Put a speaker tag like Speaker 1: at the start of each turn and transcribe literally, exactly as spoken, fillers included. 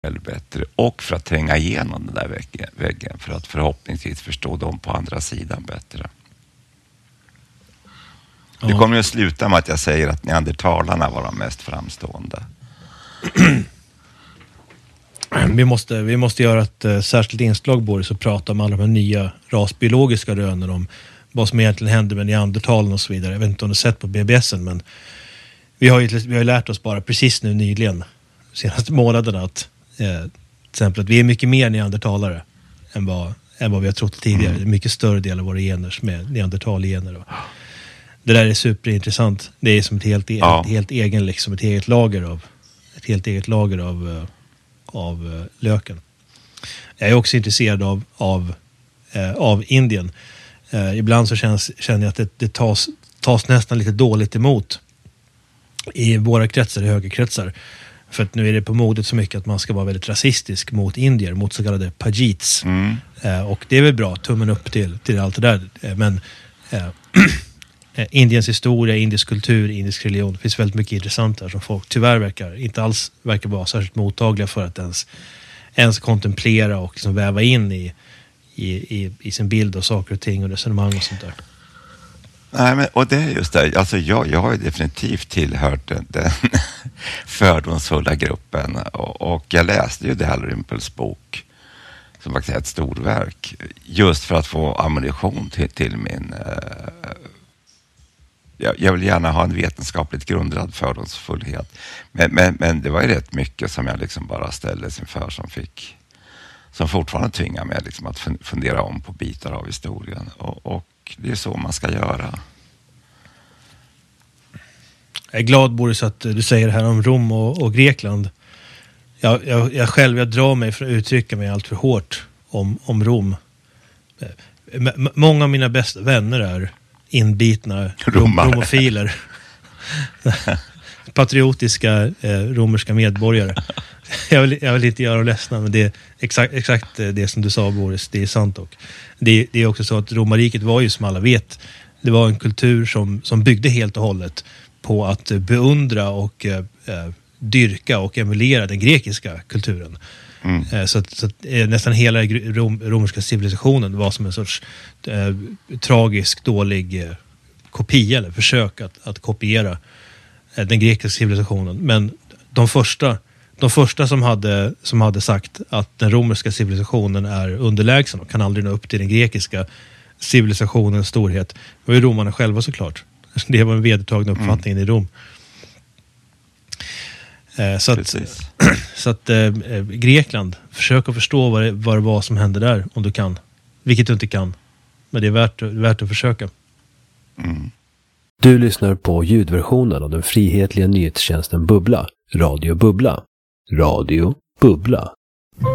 Speaker 1: bättre och för att tränga igenom den där väggen, väggen för att förhoppningsvis förstå dem på andra sidan bättre. Ja. Det kommer ju att sluta med att jag säger att neandertalarna var de mest framstående.
Speaker 2: Vi måste, vi måste göra ett uh, särskilt inslag, Boris, och prata om alla de här nya rasbiologiska rönen om vad som egentligen hände med neandertalen och så vidare. Jag vet inte om du har sett på B B S:en, men vi har ju, vi har ju lärt oss bara precis nu nyligen, senaste månaderna, att eh, till exempel att vi är mycket mer neandertalare än vad, än vad vi har trott tidigare. Mm. Det är en mycket större del av våra gener som är neandertalgener. Det där är superintressant. Det är som ett helt, ja. ett helt egen, liksom ett eget lager av ett helt eget lager av, av löken. Jag är också intresserad av, av, eh, av Indien. Eh, ibland så känns, känner jag att det, det tas, tas nästan lite dåligt emot i våra kretsar, i högerkretsar. För att nu är det på modet så mycket att man ska vara väldigt rasistisk mot indier, mot så kallade pajits. Mm. Eh, och det är väl bra, tummen upp till, till allt det där. Eh, men eh, Indiens historia, indisk kultur, indisk religion, det finns väldigt mycket intressant där som folk tyvärr verkar, inte alls verkar vara särskilt mottagliga för att ens, ens kontemplera och liksom väva in i, i, i, i sin bild och saker och ting och resonemang och sånt där.
Speaker 1: Nej, men, och det är just det. Alltså jag, jag har ju definitivt tillhört den, den fördomsfulla gruppen och, och jag läste ju Dalrymples bok som faktiskt är ett storverk just för att få ammunition till, till min eh, jag, jag vill gärna ha en vetenskapligt grundad fördomsfullhet men, men, men det var ju rätt mycket som jag liksom bara ställdes inför som fick som fortfarande tvingar mig liksom att fundera om på bitar av historien och, och det är så man ska göra.
Speaker 2: Jag är glad, Boris, att du säger det här om Rom och, och Grekland. Jag, jag, jag själv, jag drar mig för att uttrycka mig allt för hårt om, om Rom. M- många av mina bästa vänner är inbitna rom- romofiler. Patriotiska eh, romerska medborgare. Jag vill, jag vill inte göra dem ledsna, men det är exakt, exakt det som du sa, Boris. Det är sant. Och det, det är också så att romarriket var ju, som alla vet, det var en kultur som, som byggde helt och hållet på att beundra och eh, dyrka och emulera den grekiska kulturen. Mm. Eh, så att, så att eh, nästan hela rom, romerska civilisationen var som en sorts eh, tragisk, dålig eh, kopia eller försök att, att kopiera eh, den grekiska civilisationen. Men de första De första som hade, som hade sagt att den romerska civilisationen är underlägsen och kan aldrig nå upp till den grekiska civilisationens storhet var ju romarna själva, såklart. Det var en vedertagna uppfattningen mm. i Rom. Eh, så att, så att eh, Grekland, försök att förstå vad det, vad det var som hände där, om du kan. Vilket du inte kan. Men det är värt, värt att försöka.
Speaker 1: Mm.
Speaker 3: Du lyssnar på ljudversionen av den frihetliga nyhetstjänsten Bubbla, Radio Bubbla. Radio Bubbla.